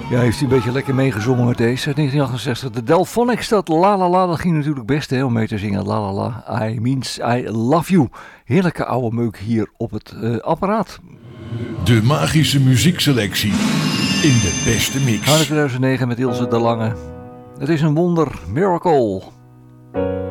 Ja, heeft hij een beetje lekker meegezongen met deze uit 1968. De Delphonics, dat La La La, dat ging natuurlijk best hè, om mee te zingen. La La La, I means I love you. Heerlijke oude meuk hier op het apparaat. De magische muziekselectie in de beste mix. 2009 met Ilse de Lange. Het is een wonder, miracle.